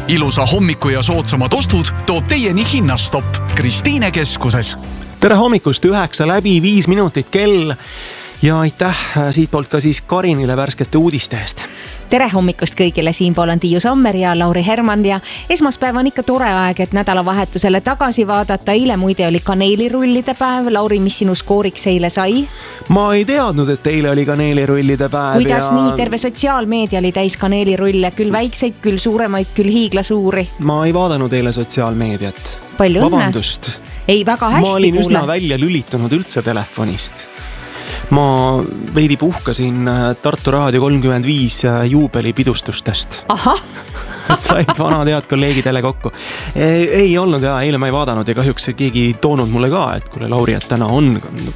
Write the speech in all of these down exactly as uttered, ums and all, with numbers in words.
Ilusa hommiku ja soodsamad ostud toob teieni Hinnastopp Kristiine keskuses. Tere hommikust, üheksa läbi viis minutit kell ja aitäh siitpoolt ka siis Karinile värskete uudiste eest. Tere hommikust kõigile, siinpool on Tiiu Sommer ja Lauri Hermann ja esmaspäev on ikka tore aeg, et nädalavahetusele tagasi vaadata. Eile muide oli kaneelirullide päev. Lauri, mis sinu skooriks eile sai? Ma ei teadnud, et eile oli kaneelirullide päev. Kuidas ja... nii? Terve sotsiaalmeedia oli täis kaneelirulle, küll väikseid, küll suuremaid, küll hiiglasuuri. Ma ei vaadanud eile sotsiaalmeediat. Palju õnne. Vabandust. Ei, väga hästi kuule. Ma olin kuule. üsna välja lülitunud üldse telefonist. Ma veidi puhkasin Tartu Raadio kolmkümmend viis juubelipidustustest. Aha. Et said vanad head kolleegid jälle kokku. Ei, ei olnud ja eile ma ei vaadanud ja kahjuks keegi toonud mulle ka, et kuule Lauri, et täna on...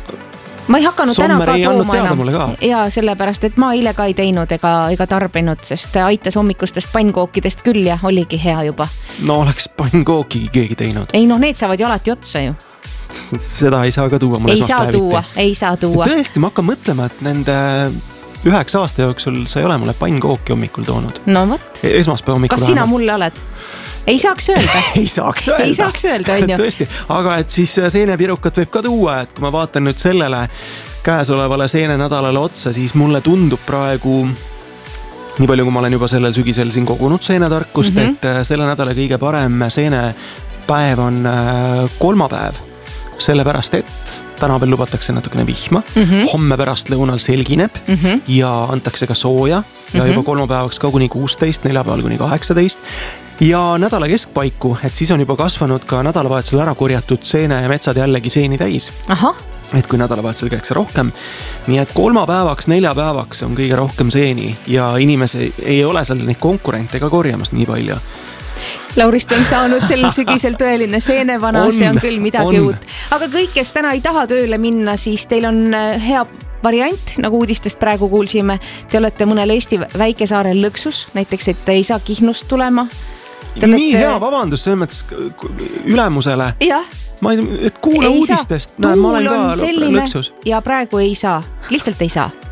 Ma ei hakanud Sommer täna ka ei tooma enam. Ja sellepärast, et ma eile ka ei teinud ega, ega tarbinud, sest aitas hommikustest pannkookidest küll ja oligi hea juba. No oleks pannkooki keegi teinud. Ei noh, need saavad ju alati otsa ju. Seda ei saa ka tuua mulle ei saa tuua, ei saa tuua. Tõesti, ma hakkan mõtlema, et nende üheksa aasta jooksul sa ei ole mulle pannkooki hommikul toonud. No võt. Esmaspäeva hommikul. Kas sina mulle oled? Ei saaks öelda. ei saaks öelda. Ei saaks öelda, on ju. Tõesti, aga et siis seenepirukat võib ka tuua, et kui ma vaatan nüüd sellele käesolevale seene nädalale otsa, siis mulle tundub praegu, nii palju kui ma olen juba sellel sügisel siin kogunud seenetarkust, mm -hmm. et selle nädala kõige parem seenepäev on kolmapäev. Sellepärast, et täna veel lubatakse natukene vihma, mm -hmm. homme pärast lõunal selgineb mm -hmm. ja antakse ka sooja ja mm -hmm. juba kolmapäevaks ka kuni kuusteist, neljapäeval kuni kaheksateist ja nädala keskpaiku, et siis on juba kasvanud ka nädalavahetusel ära korjatud seene ja metsad jällegi seeni täis. Aha. Et kui nädalavahetusel käiks rohkem. Nii et kolmapäevaks, neljapäevaks on kõige rohkem seeni ja inimesi ei ole seal neid konkurente ka korjamas nii palju. Laurist on saanud sel sügisel tõeline seenevana, see on küll midagi on. Uut. Aga kõik, kes täna ei taha tööle minna, siis teil on hea variant, nagu uudistest praegu kuulsime. Te olete mõnel Eesti väikesaarel lõksus, näiteks, et ei saa Kihnust tulema. Te nii olete... hea vabandus, selles mõttes ülemusele. Jah. Ma ei, et kuule ei uudistest, näe, ma olen ka lõksus. Ja praegu ei saa, lihtsalt ei saa.